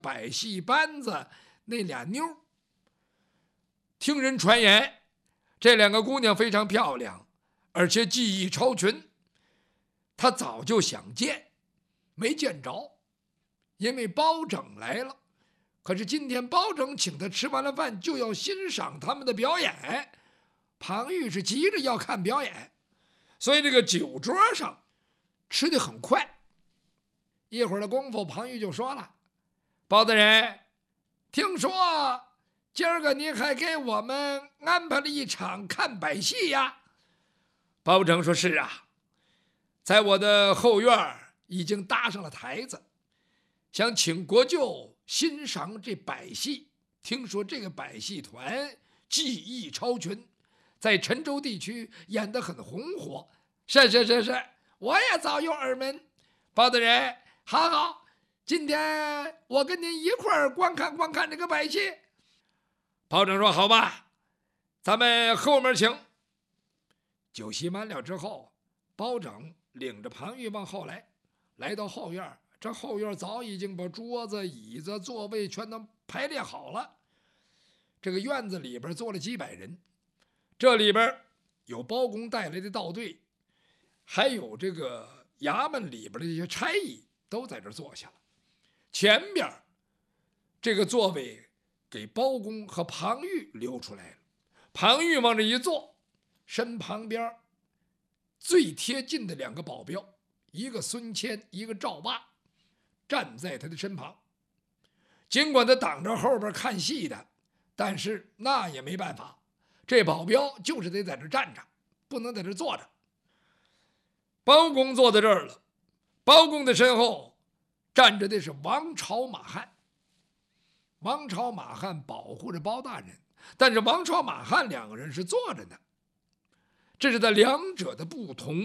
百戏班子那俩妞。听人传言，这两个姑娘非常漂亮，而且技艺超群。他早就想见，没见着，因为包拯来了。可是今天包拯请他吃完了饭，就要欣赏他们的表演。庞玉是急着要看表演，所以这个酒桌上吃得很快。一会儿的功夫，庞玉就说了：“包大人，听说今儿个你还给我们安排了一场看百戏呀？”包拯说：“是啊，在我的后院已经搭上了台子，想请国舅欣赏这百戏。听说这个百戏团技艺超群，在陈州地区演得很红火。”是，我也早有耳闻。包大人，好，今天我跟您一块儿观看这个百戏。包拯说：“好吧，咱们后面请。”酒席满了之后，包拯领着庞玉往后来到后院。这后院早已经把桌子、椅子、座位全都排列好了。这个院子里边坐了几百人，这里边有包公带来的道队，还有这个衙门里边的这些差役都在这坐下了。前边这个座位给包公和庞玉留出来了。庞玉往这一坐，身旁边最贴近的两个保镖，一个孙谦，一个赵八，站在他的身旁。尽管他挡着后边看戏的，但是那也没办法，这保镖就是得在这站着，不能在这坐着。包公坐在这儿了，包公的身后站着的是王朝、马汉。王朝、马汉保护着包大人，但是王朝、马汉两个人是坐着的，这是他两者的不同。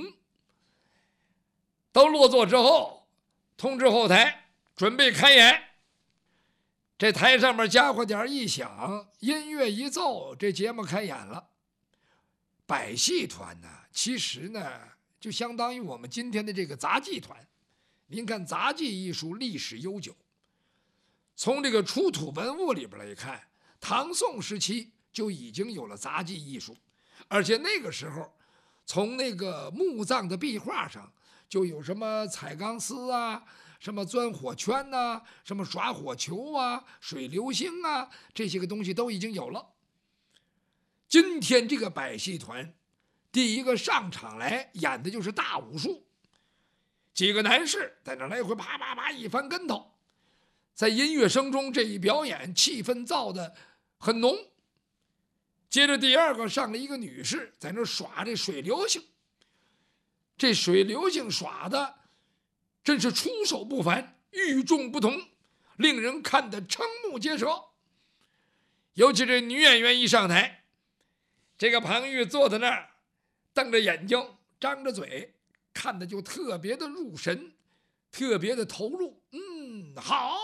都落座之后，通知后台准备开演。这台上面家伙点一响，音乐一奏，这节目开演了。百戏团呢，其实呢就相当于我们今天的这个杂技团。您看杂技艺术历史悠久，从这个出土文物里边来看，唐宋时期就已经有了杂技艺术，而且那个时候从那个墓葬的壁画上就有什么踩钢丝啊，什么钻火圈啊，什么耍火球啊，水流星啊，这些个东西都已经有了。今天这个百戏团第一个上场来演的就是大武术，几个男士在那来回啪啪啪一翻跟头，在音乐声中这一表演，气氛造得很浓。接着第二个上了一个女士，在那耍这水流星，这水流星耍的真是出手不凡，与众不同，令人看得瞠目结舌。尤其这女演员一上台，这个庞玉坐在那儿，瞪着眼睛，张着嘴，看的就特别的入神，特别的投入。好。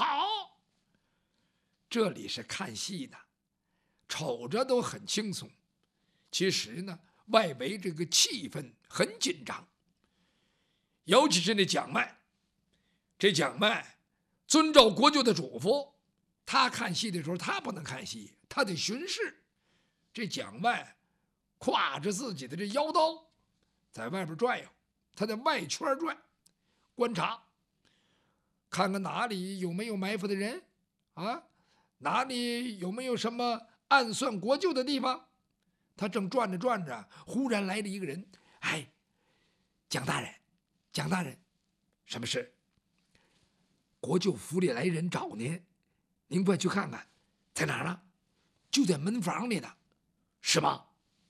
这里是看戏的，瞅着都很轻松，其实呢，外围这个气氛很紧张。尤其是那蒋迈，这蒋迈遵照国舅的嘱咐，他看戏的时候他不能看戏，他得巡视。这蒋迈挎着自己的这腰刀在外边转悠，他在外圈转，观察，看看哪里有没有埋伏的人啊，哪里有没有什么暗算国舅的地方。他正转着，忽然来了一个人。蒋大人，什么事？国舅府里来人找您，您快去看看，在哪儿呢？就在门房里呢，是吗？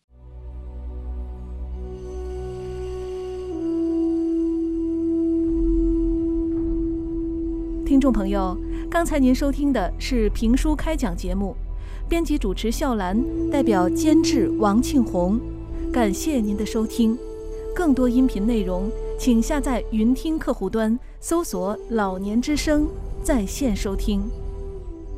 听众朋友，刚才您收听的是评书开讲节目，编辑主持笑兰，代表监制王庆红，感谢您的收听。更多音频内容，请下载云听客户端，搜索“老年之声”在线收听。